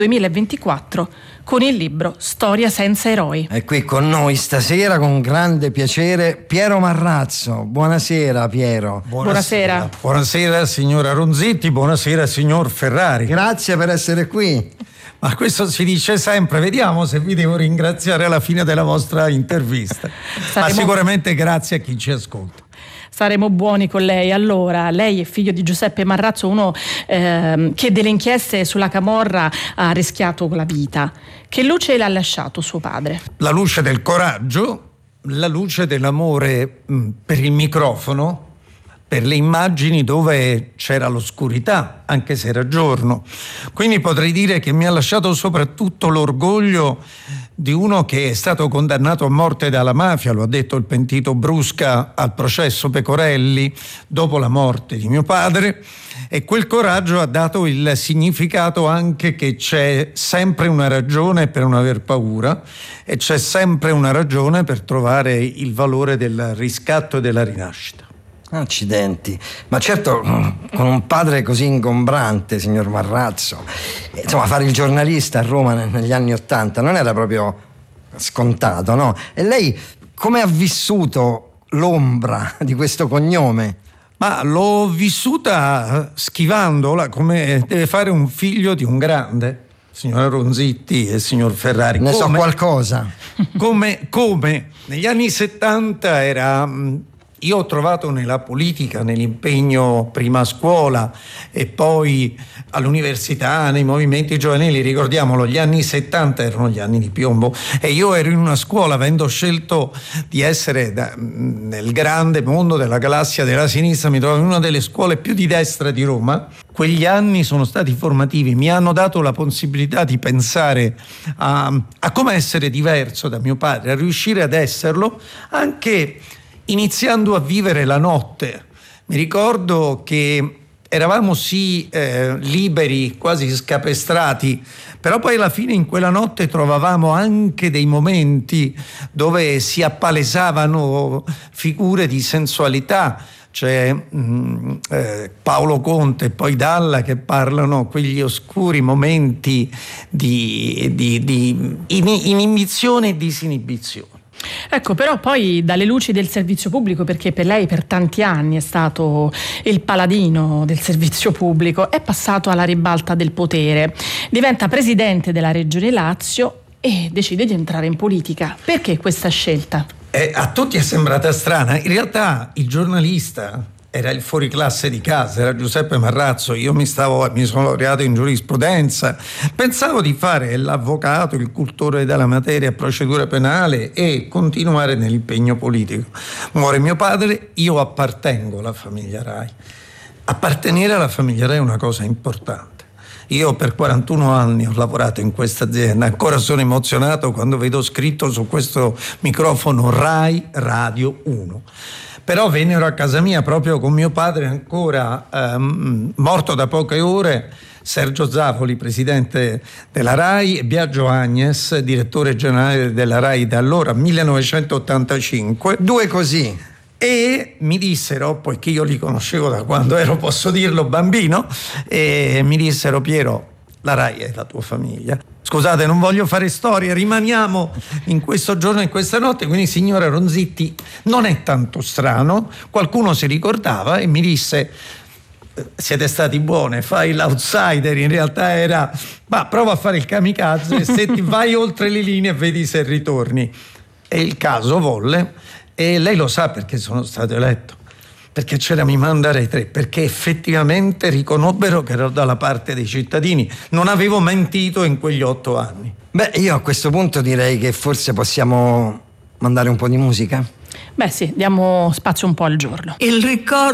2024 con il libro Storia senza eroi. È qui con noi stasera con grande piacere Piero Marrazzo. Buonasera Piero. Buonasera. Buonasera signora Ronzetti, buonasera signor Ferrari. Grazie per essere qui. Ma questo si dice sempre, vediamo se vi devo ringraziare alla fine della vostra intervista. Ma sicuramente grazie a chi ci ascolta. Saremo buoni con lei. Allora, lei è figlio di Giuseppe Marrazzo, uno che delle inchieste sulla camorra ha rischiato la vita. Che luce le ha lasciato suo padre? La luce del coraggio, la luce dell'amore per il microfono, per le immagini dove c'era l'oscurità, anche se era giorno. Quindi potrei dire che mi ha lasciato soprattutto l'orgoglio di uno che è stato condannato a morte dalla mafia, lo ha detto il pentito Brusca al processo Pecorelli, dopo la morte di mio padre, e quel coraggio ha dato il significato anche che c'è sempre una ragione per non aver paura e c'è sempre una ragione per trovare il valore del riscatto e della rinascita. Accidenti, ma certo con un padre così ingombrante, signor Marrazzo, insomma fare il giornalista a Roma negli anni '80 non era proprio scontato, no? E lei come ha vissuto l'ombra di questo cognome? Ma l'ho vissuta schivandola come deve fare un figlio di un grande, signora Ronzetti e signor Ferrari. Ne so qualcosa. Come negli anni '70 era... Io ho trovato nella politica, nell'impegno prima a scuola e poi all'università, nei movimenti giovanili, ricordiamolo, gli anni '70 erano gli anni di piombo e io ero in una scuola, avendo scelto di essere nel grande mondo della galassia della sinistra, mi trovavo in una delle scuole più di destra di Roma. Quegli anni sono stati formativi, mi hanno dato la possibilità di pensare a come essere diverso da mio padre, a riuscire ad esserlo anche iniziando a vivere la notte. Mi ricordo che eravamo sì liberi, quasi scapestrati, però poi alla fine in quella notte trovavamo anche dei momenti dove si appalesavano figure di sensualità. C'è Paolo Conte e poi Dalla che parlano quegli oscuri momenti di inibizione e disinibizione. Ecco, però poi dalle luci del servizio pubblico, perché per lei per tanti anni è stato il paladino del servizio pubblico, è passato alla ribalta del potere, diventa presidente della Regione Lazio e decide di entrare in politica. Perché questa scelta? A tutti è sembrata strana, in realtà il giornalista era il fuoriclasse di casa, era Giuseppe Marrazzo, io mi sono laureato in giurisprudenza, pensavo di fare l'avvocato, il cultore della materia, procedura penale e continuare nell'impegno politico. Muore mio padre, io appartengo alla famiglia Rai. Appartenere alla famiglia Rai è una cosa importante. Io per 41 anni ho lavorato in questa azienda, ancora sono emozionato quando vedo scritto su questo microfono Rai Radio 1. Però vennero a casa mia proprio con mio padre ancora morto da poche ore, Sergio Zavoli, presidente della Rai, e Biagio Agnes, direttore generale della Rai da allora, 1985. Due così. E mi dissero, poiché io li conoscevo da quando ero, posso dirlo, bambino, e mi dissero: Piero, la Rai è la tua famiglia. Scusate, non voglio fare storia, rimaniamo in questo giorno e in questa notte, quindi signora Ronzetti non è tanto strano. Qualcuno si ricordava e mi disse: siete stati buoni, fai l'outsider, in realtà era prova a fare il kamikaze, se ti vai oltre le linee vedi se ritorni. E il caso volle, e lei lo sa perché sono stato eletto, perché c'era Mi Manda Rai 3, perché effettivamente riconobbero che ero dalla parte dei cittadini, non avevo mentito in quegli 8 anni. Beh, io a questo punto direi che forse possiamo mandare un po' di musica. Beh sì, diamo spazio un po' al giorno. Il ricordo